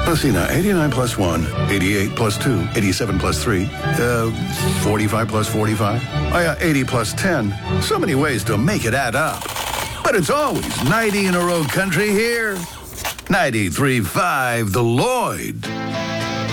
Let's see now. 89 plus 1, 88 plus 2, 87 plus 3, 45 plus 45. Oh, yeah, 80 plus 10. So many ways to make it add up. But it's always 90 in a row country here. 93.5 The Lloyd.